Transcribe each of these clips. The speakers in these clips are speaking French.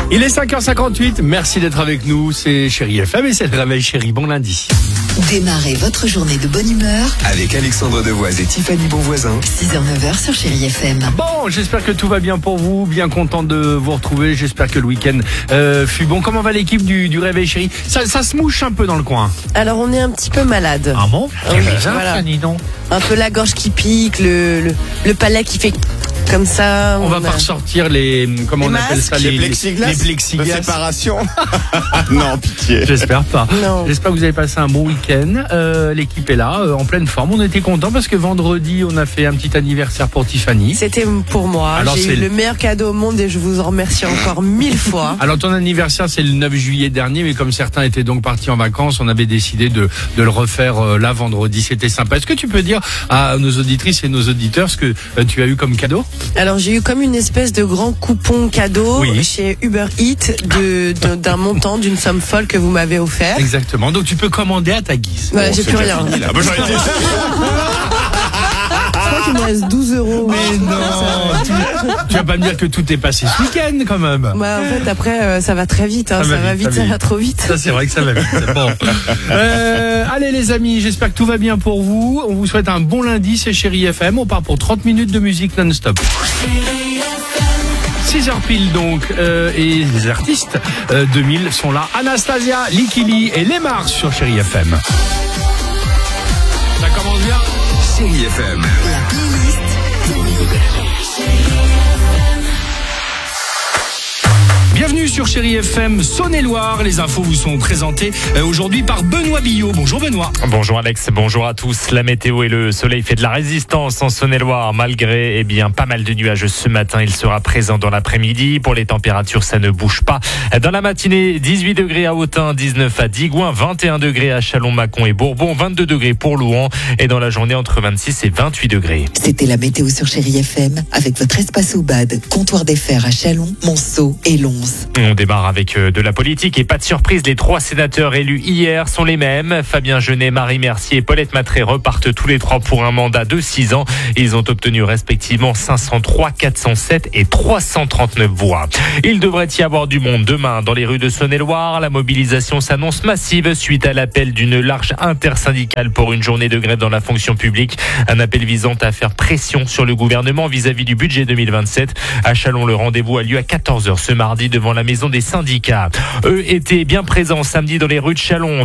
Il est 5h58, merci d'être avec nous, c'est Chérie FM et c'est le réveil Chérie, bon lundi. Démarrez votre journée de bonne humeur avec Alexandre Devoise et Tiffany Bonvoisin. 6h-9h sur Chérie FM. Bon, j'espère que tout va bien pour vous, bien content de vous retrouver, j'espère que le week-end fut bon. Comment va l'équipe du réveil Chérie? Ça se mouche un peu dans le coin. Alors on est un petit peu malade. Ah bon? Oui, bizarre, voilà. dis donc. Un peu la gorge qui pique, le palais qui fait comme ça. On va pas ressortir les, comment on appelle ça, les plexiglas plexiglas. de séparation. Non, pitié. J'espère pas. Non. J'espère que vous avez passé un bon week-end. L'équipe est là, en pleine forme. On était contents parce que vendredi, on a fait un petit anniversaire pour Tiffany. C'était pour moi. Alors, j'ai c'est eu le meilleur cadeau au monde et je vous en remercie encore 1000 fois. Alors ton anniversaire c'est le 9 juillet dernier, mais comme certains étaient donc partis en vacances, on avait décidé de le refaire là vendredi. C'était sympa. Est-ce que tu peux dire à nos auditrices et nos auditeurs ce que tu as eu comme cadeau? Alors j'ai eu comme une espèce de grand coupon cadeau Oui. chez Uber Eats d'un montant, d'une somme folle que vous m'avez offert. Exactement. Donc tu peux commander à ta guise. Voilà, j'ai plus rien. Là. Bah, j'aurais été... Je crois qu'il me reste 12 €. Mais non, tu vas pas me dire que tout est passé ce week-end quand même. Bah, en fait, après, ça va très vite. Hein. Ça va vite, ça va trop vite. Ça, c'est vrai que ça va vite. Bon. Allez, les amis, j'espère que tout va bien pour vous. On vous souhaite un bon lundi, c'est Chérie FM. On part pour 30 minutes de musique non-stop. 6h pile donc, et les artistes 2000 sont là. Anastasia, Likili et Les Mars sur Chérie FM. Ça commence bien. Chérie FM. La playlist. Bienvenue sur Chérie FM Saône-et-Loire. Les infos vous sont présentées aujourd'hui par Benoît Billot. Bonjour Benoît. Bonjour Alex, bonjour à tous. La météo et le soleil fait de la résistance en Saône-et-Loire. Malgré pas mal de nuages ce matin, il sera présent dans l'après-midi. Pour les températures, ça ne bouge pas. Dans la matinée, 18 degrés à Autun, 19 à Digoin, 21 degrés à Châlons, Mâcon et Bourbon, 22 degrés pour Louhans. Et dans la journée, entre 26 et 28 degrés. C'était la météo sur Chérie FM avec votre espace au bad, comptoir des fers à Châlons, Monceau et Lons. On démarre avec de la politique et pas de surprise, les 3 sénateurs élus hier sont les mêmes. Fabien Genet, Marie Mercier et Paulette Matré repartent tous les 3 pour un mandat de 6 ans. Ils ont obtenu respectivement 503, 407 et 339 voix. Il devrait y avoir du monde demain dans les rues de Saône-et-Loire. La mobilisation s'annonce massive suite à l'appel d'une large intersyndicale pour une journée de grève dans la fonction publique. Un appel visant à faire pression sur le gouvernement vis-à-vis du budget 2027. À Châlons, le rendez-vous a lieu à 14h ce mardi devant la maison des syndicats. Eux étaient bien présents samedi dans les rues de Châlons.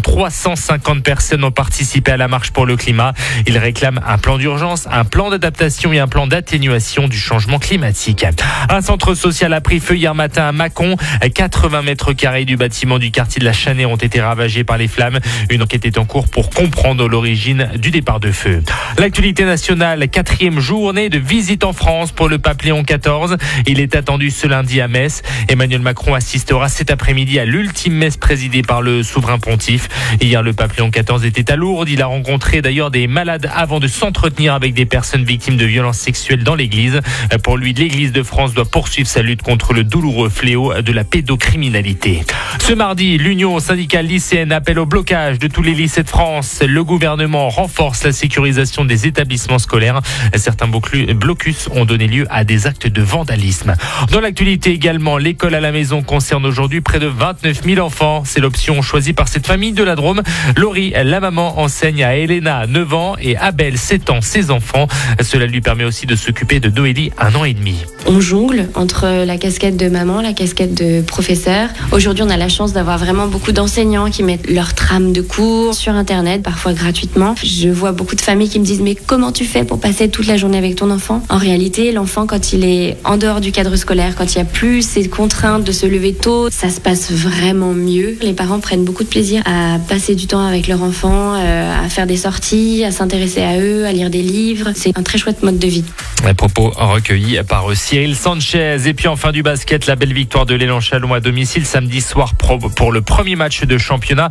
350 personnes ont participé à la marche pour le climat. Ils réclament un plan d'urgence, un plan d'adaptation et un plan d'atténuation du changement climatique. Un centre social a pris feu hier matin à Mâcon. 80 mètres carrés du bâtiment du quartier de la Chanée ont été ravagés par les flammes. Une enquête est en cours pour comprendre l'origine du départ de feu. L'actualité nationale, 4e journée de visite en France pour le pape Léon XIV. Il est attendu ce lundi à Metz. Emmanuel Macron assistera cet après-midi à l'ultime messe présidée par le souverain pontife. Hier, le pape Léon XIV était à Lourdes. Il a rencontré d'ailleurs des malades avant de s'entretenir avec des personnes victimes de violences sexuelles dans l'église. Pour lui, l'église de France doit poursuivre sa lutte contre le douloureux fléau de la pédocriminalité. Ce mardi, l'Union syndicale lycéenne appelle au blocage de tous les lycées de France. Le gouvernement renforce la sécurisation des établissements scolaires. Certains blocus ont donné lieu à des actes de vandalisme. Dans l'actualité également, l'école à la maison concerne aujourd'hui près de 29 000 enfants. C'est l'option choisie par cette famille de la Drôme. Laurie, la maman, enseigne à Elena, 9 ans, et Abel, 7 ans, ses enfants. Cela lui permet aussi de s'occuper de Noélie, 1 an et demi. On jongle entre la casquette de maman, la casquette de professeur. Aujourd'hui, on a la chance d'avoir vraiment beaucoup d'enseignants qui mettent leur trame de cours sur Internet, parfois gratuitement. Je vois beaucoup de familles qui me disent « Mais comment tu fais pour passer toute la journée avec ton enfant ?» En réalité, l'enfant, quand il est en dehors du cadre scolaire, quand il n'y a plus ces contraintes de se lever tôt, ça se passe vraiment mieux. Les parents prennent beaucoup de plaisir à passer du temps avec leur enfant, à faire des sorties, à s'intéresser à eux, à lire des livres. C'est un très chouette mode de vie. Les propos recueillis par Cyril Sanchez. Et puis enfin du basket, la belle victoire de l'Élan Châlons à domicile samedi soir pour le premier match de championnat,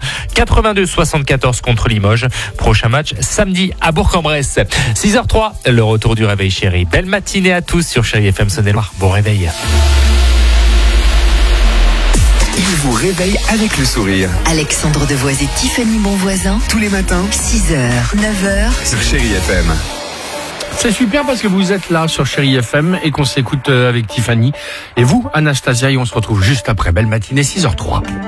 82-74 contre Limoges. Prochain match samedi à Bourg-en-Bresse. 6h03, le retour du réveil Chérie. Belle matinée à tous sur Chérie FM Saône-et-Loire. Bon réveil. Il vous réveille avec le sourire. Alexandre Devoise et Tiffany Bonvoisin. Tous les matins, 6h, 9h. sur Chérie FM. C'est super parce que vous êtes là sur Chérie FM et qu'on s'écoute avec Tiffany. Et vous, Anastasia, et on se retrouve juste après. Belle matinée, 6h03.